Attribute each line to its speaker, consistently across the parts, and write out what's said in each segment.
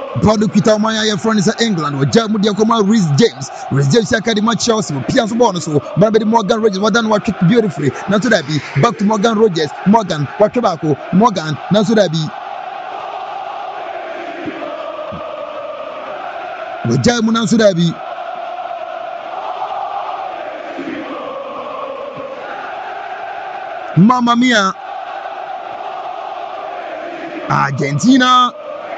Speaker 1: Badu kita maya your friend is England with Jamudia Koma Rhys James Academy Chelsea with Pians bonus so Barbie Morgan Rogers what done what kick beautifully now to that be back to Morgan Rogers Morgan what tobacco Morgan now to that be with Jamu now to that be Mamma mia Argentina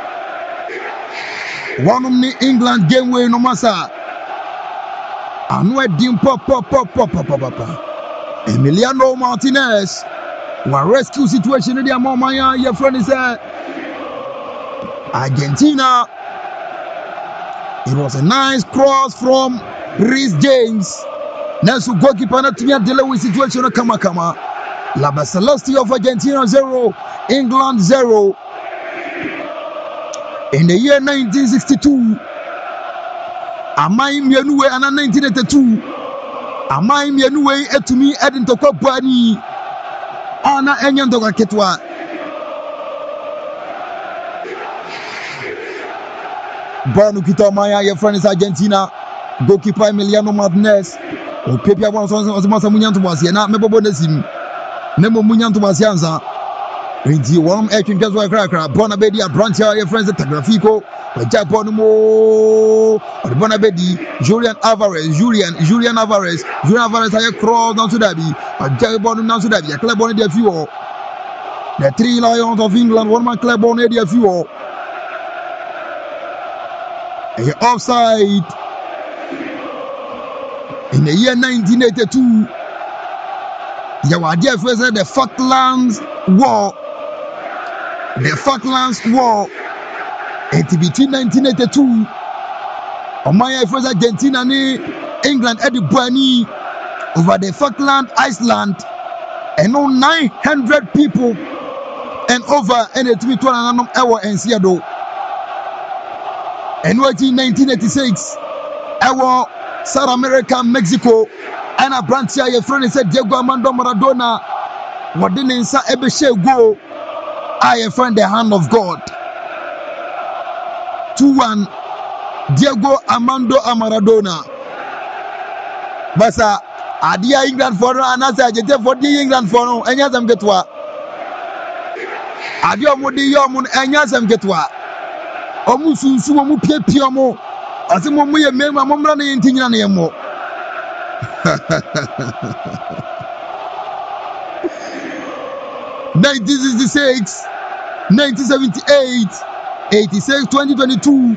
Speaker 1: one of the England game way no massa. And we dim pop. Emiliano Martinez. One rescue situation in the Amomaya. Your friend is Argentina. It was a nice cross from Rhys James. Nelson goalkeeper not to be a delay with situation of Kama. La Celeste of Argentina 0, England 0. In the year 1962, Amai Mianue and 1982, Amai Mianue etumi Edinto Kwani, Ana Enyandoga Ketwa. Banu Kitamaya, your friend is Argentina, goalkeeper Emiliano Martinez, or Pepe was Munyan to Wasiana, Mebobonesim, Nemo Munyan to Wasianza. Rinti warm action just like cracker. Bonabedi a branch your friends at Tagrafico, Japonumo or Bonabedi, Julian Alvarez, Julian Alvarez I cross down to Dabi, a Jabon down to Dabi, a Clabon de Fuel. The three Lions of England, one man Clabon de Fuel. A offside in the year 1982. Your dear friends at the Falklands War. The Falklands War, between 1982, Omaya first Argentina and England at the Buani over the Falkland Iceland, and on 900 people and over and it be 12 hour and Seattle. And what in 1986, our South America, Mexico, and a branch here, your friend said Diego Armando Maradona, what didn't inside Ebeshe go. I find the hand of God. 2-1 Diego Armando Maradona. Basa adia England for no anasa agete for the England for no enya sam ketwa. Adia modi yomun enya sam ketwa. Omu sunsu omu piepie omu. Asemo mu ye mema momra na yentinyina na yemo. 1966, 1978, 86, 2022.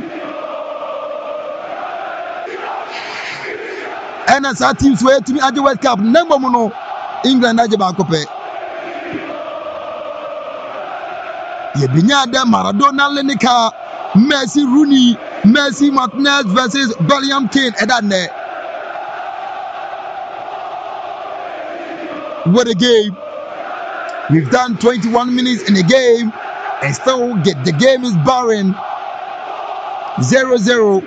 Speaker 1: And as our teams were to me at the World Cup, number one, England Ajabakope. Yebinyada Maradona Lenica, Messi Rooney, Messi Martinez versus Bellingham Kane. Edane. What a game! We've done 21 minutes in a game and still the game is barren. 0-0.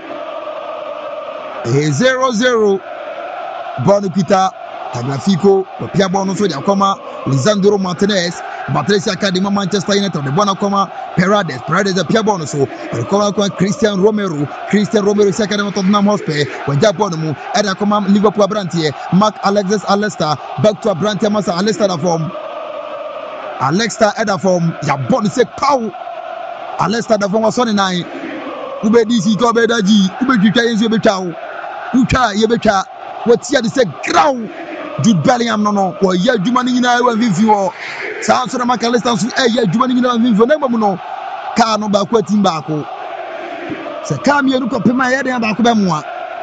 Speaker 1: 0-0. Bonukita, Tagliafico, Pia Bono Sodiacoma, Lisandro Martinez, Patricia Academy, Manchester United, the Bonacoma, Paredes, the Pia Bono, so Christian Romero, second of Tottenham Hotspur, when Japonomu, Edacoma, Liverpool Brantier, Mark Alexis Alesta, back to a Brantier Massa Alesta form. Alexa Edafom, ya body say pow. Alexa da form was on 9. Ube DC to bedaji, ube kika yenzu bechaw. Ucha yebecha, what ya say ground. Jude Bellingham no, or ya jumani na wa vivo. Sounds na Makalesta su ya jumani na vivo na no. Ka no ba kwa team ba ko. Se ka mi enu ko pema ya den ba ko be mo.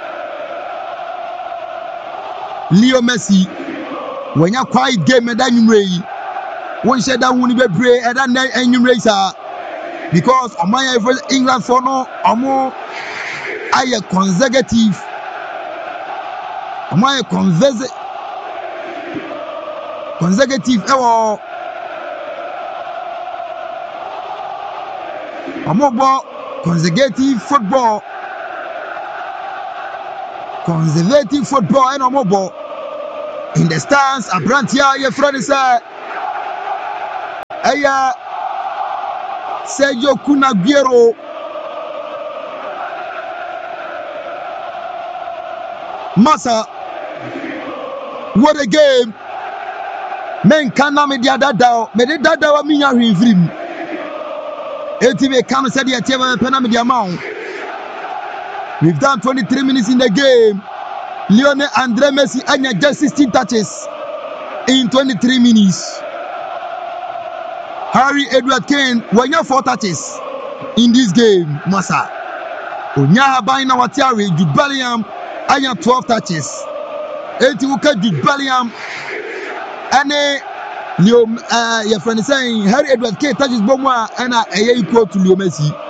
Speaker 1: Leo Messi, when ya quiet game da nwumre yi. One said that won't be brave and that and you race because on my England for no more I consecutive on my consecutive consecutive football conservative football and mobile in the stands a branch here your friend is Sergio Cunaguero Massa, what a game! Men canna me dia dada, me de dada wa minya hwimfrim. Eti me kan say the team pena me dia maun. We've done 23 minutes in the game. Lionel Andre Messi anya just 16 touches in 23 minutes. Harry Edward Kane wanya 4 touches in this game. Massa. Onya haban na watiare Jude Bellingham anya 12 touches. Eti uka Jude Bellingham ane Leo your friend is saying Harry Edward Kane touches bomwa and equal to Leo Messi.